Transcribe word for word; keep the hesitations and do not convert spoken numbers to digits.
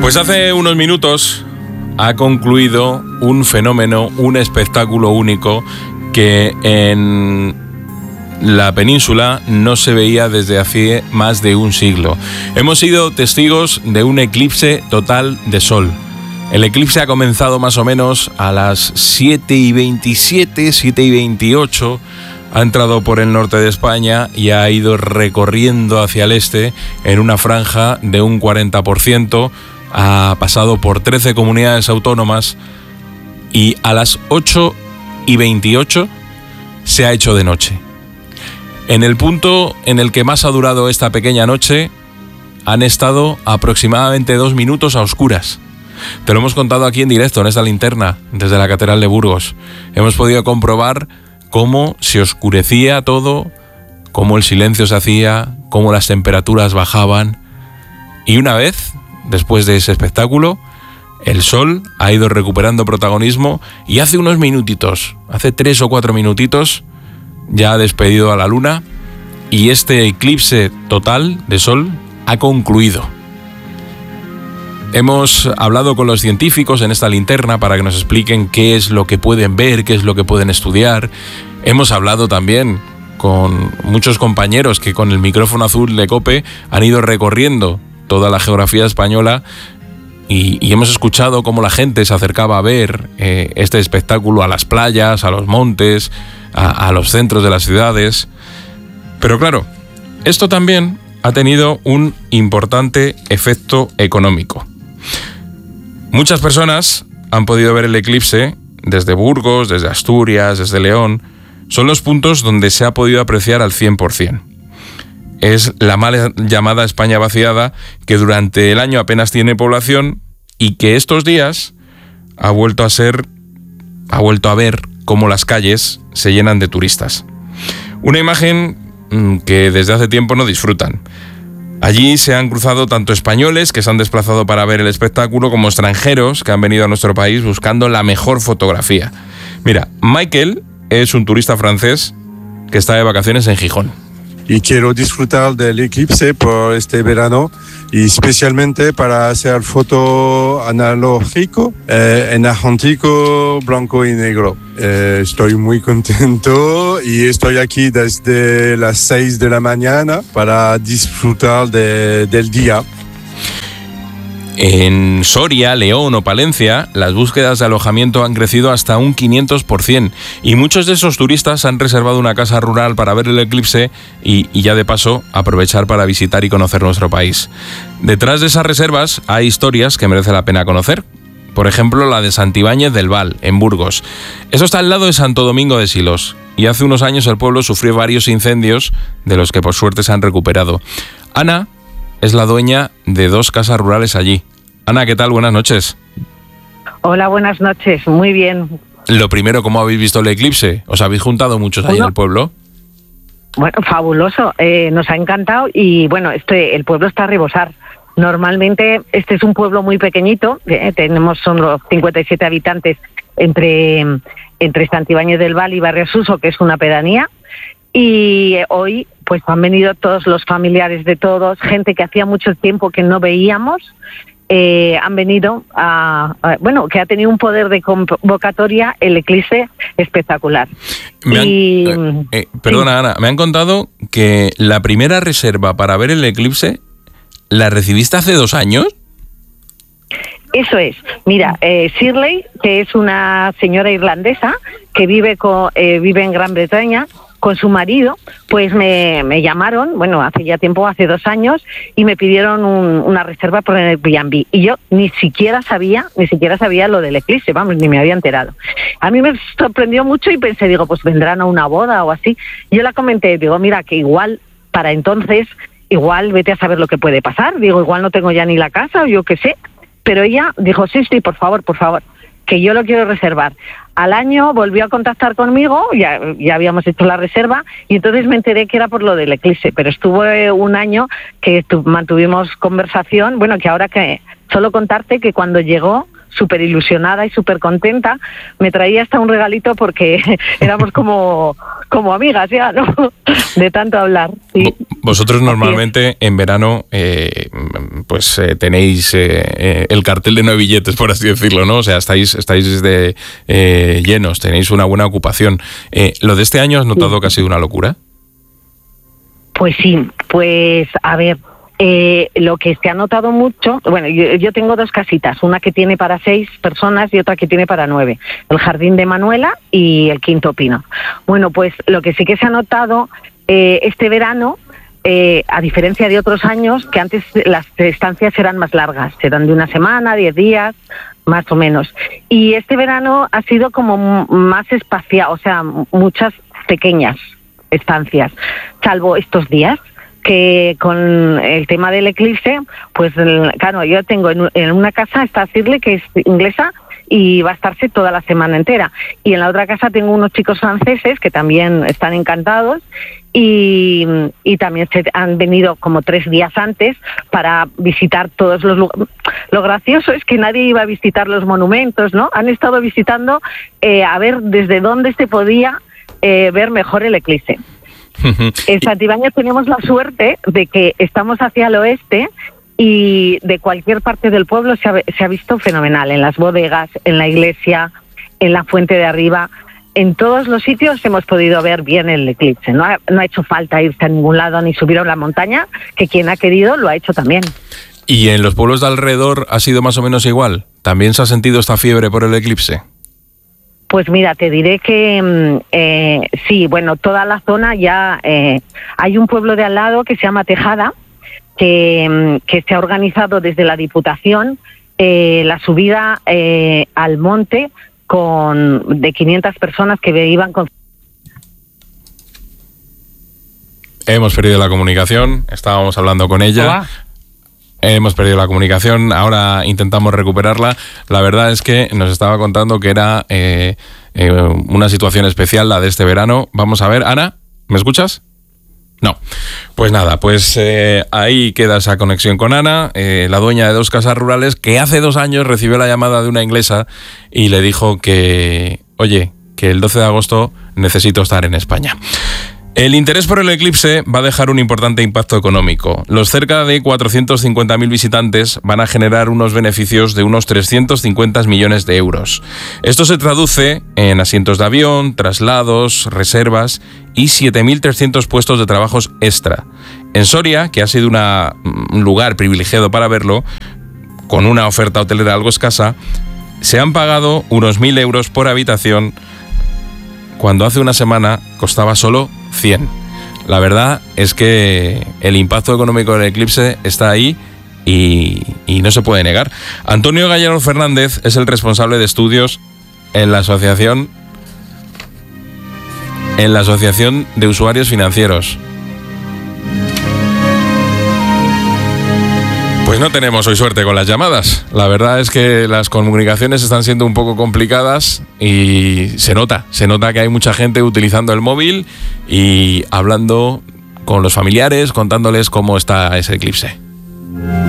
Pues hace unos minutos ha concluido un fenómeno, un espectáculo único que en la península no se veía desde hace más de un siglo. Hemos sido testigos de un eclipse total de sol. El eclipse ha comenzado más o menos a las siete y veintisiete, siete y veintiocho. Ha entrado por el norte de España y ha ido recorriendo hacia el este en una franja de un cuarenta por ciento. Ha pasado por trece comunidades autónomas y a las ocho y veintiocho se ha hecho de noche. En el punto en el que más ha durado esta pequeña noche, han estado aproximadamente dos minutos a oscuras. Te lo hemos contado aquí en directo, en esta linterna, desde la Catedral de Burgos. Hemos podido comprobar cómo se oscurecía todo, cómo el silencio se hacía, cómo las temperaturas bajaban. Y una vez, después de ese espectáculo, el sol ha ido recuperando protagonismo y hace unos minutitos, hace tres o cuatro minutitos, ya ha despedido a la luna y este eclipse total de sol ha concluido. Hemos hablado con los científicos en esta linterna para que nos expliquen qué es lo que pueden ver, qué es lo que pueden estudiar. Hemos hablado también con muchos compañeros que con el micrófono azul de COPE han ido recorriendo toda la geografía española y, y hemos escuchado cómo la gente se acercaba a ver eh, este espectáculo a las playas, a los montes, a, a los centros de las ciudades. Pero claro, esto también ha tenido un importante efecto económico. Muchas personas han podido ver el eclipse desde Burgos, desde Asturias, desde León. Son los puntos donde se ha podido apreciar al cien por ciento. Es la mal llamada España vaciada, que durante el año apenas tiene población y que estos días ha vuelto a ser, ha vuelto a ver cómo las calles se llenan de turistas. Una imagen mmm, que desde hace tiempo no disfrutan. Allí se han cruzado tanto españoles que se han desplazado para ver el espectáculo como extranjeros que han venido a nuestro país buscando la mejor fotografía. Mira, Michael es un turista francés que está de vacaciones en Gijón. Y quiero disfrutar del eclipse por este verano y especialmente para hacer foto analógico eh, en argentino, blanco y negro. Eh, estoy muy contento y estoy aquí desde las seis de la mañana para disfrutar de, del día. En Soria, León o Palencia, las búsquedas de alojamiento han crecido hasta un quinientos por ciento y muchos de esos turistas han reservado una casa rural para ver el eclipse y, y ya de paso aprovechar para visitar y conocer nuestro país. Detrás de esas reservas hay historias que merece la pena conocer. Por ejemplo, la de Santibáñez del Val, en Burgos. Eso está al lado de Santo Domingo de Silos y hace unos años el pueblo sufrió varios incendios de los que por suerte se han recuperado. Ana es la dueña de dos casas rurales allí. Ana, ¿qué tal? Buenas noches. Hola, buenas noches. Muy bien. Lo primero, ¿cómo habéis visto el eclipse? ¿Os habéis juntado muchos ahí bueno, en el pueblo? Bueno, fabuloso. Eh, nos ha encantado y bueno, este el pueblo está a rebosar. Normalmente este es un pueblo muy pequeñito. Eh, tenemos son los cincuenta y siete habitantes entre, entre Santibáñez del Val y Barrio Suso, que es una pedanía. Y hoy pues han venido todos los familiares de todos, gente que hacía mucho tiempo que no veíamos, eh, han venido a, a, bueno, que ha tenido un poder de convocatoria el eclipse espectacular. Me han, y, eh, eh, perdona, sí. Ana, me han contado que la primera reserva para ver el eclipse la recibiste hace dos años. Eso es. Mira, eh, Shirley, que es una señora irlandesa que vive, con, eh, vive en Gran Bretaña, con su marido, pues me, me llamaron, bueno, hace ya tiempo, hace dos años, y me pidieron un, una reserva por el Airbnb. Y yo ni siquiera sabía, ni siquiera sabía lo del eclipse, vamos, ni me había enterado. A mí me sorprendió mucho y pensé, digo, pues vendrán a una boda o así. Yo la comenté, digo, mira, que igual para entonces, igual vete a saber lo que puede pasar. Digo, igual no tengo ya ni la casa o yo qué sé. Pero ella dijo, sí, sí, por favor, por favor, que yo lo quiero reservar. Al año volvió a contactar conmigo, ya, ya habíamos hecho la reserva, y entonces me enteré que era por lo del eclipse, pero estuvo un año que mantuvimos conversación, bueno, que ahora que solo contarte que cuando llegó, súper ilusionada y súper contenta, me traía hasta un regalito porque éramos como, como amigas ya, ¿no? De tanto hablar. ¿Sí? Vosotros normalmente en verano eh, pues eh, tenéis eh, eh, el cartel de no hay billetes, por así decirlo, ¿no? O sea, estáis, estáis de, eh, llenos, tenéis una buena ocupación. Eh, ¿Lo de este año has notado que ha sido una locura? Pues sí, pues a ver, eh, lo que se ha notado mucho, bueno, yo, yo tengo dos casitas, una que tiene para seis personas y otra que tiene para nueve, el Jardín de Manuela y el Quinto Pino. Bueno, pues lo que sí que se ha notado eh, este verano, Eh, a diferencia de otros años, que antes las estancias eran más largas, eran de una semana, diez días, más o menos. Y este verano ha sido como más espaciado, o sea, muchas pequeñas estancias, salvo estos días, que con el tema del eclipse, pues claro, yo tengo en, en una casa está Shirley, que es inglesa, y va a estarse toda la semana entera. Y en la otra casa tengo unos chicos franceses que también están encantados y, y también se han venido como tres días antes para visitar todos los lugares. Lo gracioso es que nadie iba a visitar los monumentos, ¿no? Han estado visitando eh, a ver desde dónde se podía eh, ver mejor el eclipse. En Santibáñez tenemos la suerte de que estamos hacia el oeste y de cualquier parte del pueblo se ha, se ha visto fenomenal, en las bodegas, en la iglesia, en la fuente de arriba, en todos los sitios hemos podido ver bien el eclipse. No ha, no ha hecho falta irse a ningún lado ni subir a la montaña, que quien ha querido lo ha hecho también. ¿Y en los pueblos de alrededor ha sido más o menos igual? ¿También se ha sentido esta fiebre por el eclipse? Pues mira, te diré que eh, sí, bueno, toda la zona ya... Eh, hay un pueblo de al lado que se llama Tejada, que, que se ha organizado desde la Diputación eh, la subida eh, al monte con de quinientas personas que iban con... Hemos perdido la comunicación, estábamos hablando con ella. Hola. Hemos perdido la comunicación, ahora intentamos recuperarla. La verdad es que nos estaba contando que era eh, eh, una situación especial la de este verano. Vamos a ver, Ana, ¿me escuchas? No. Pues nada, pues eh, ahí queda esa conexión con Ana, eh, la dueña de dos casas rurales, que hace dos años recibió la llamada de una inglesa y le dijo que, oye, que el doce de agosto necesito estar en España. El interés por el eclipse va a dejar un importante impacto económico. Los cerca de cuatrocientos cincuenta mil visitantes van a generar unos beneficios de unos trescientos cincuenta millones de euros. Esto se traduce en asientos de avión, traslados, reservas y siete mil trescientos puestos de trabajos extra. En Soria, que ha sido una, un lugar privilegiado para verlo, con una oferta hotelera algo escasa, se han pagado unos mil euros por habitación cuando hace una semana costaba solo cien. La verdad es que el impacto económico del eclipse está ahí y, y no se puede negar. Antonio Gallero Fernández es el responsable de estudios en la asociación en la Asociación de Usuarios Financieros. Pues no tenemos hoy suerte con las llamadas. La verdad es que las comunicaciones están siendo un poco complicadas y se nota, se nota que hay mucha gente utilizando el móvil y hablando con los familiares, contándoles cómo está ese eclipse.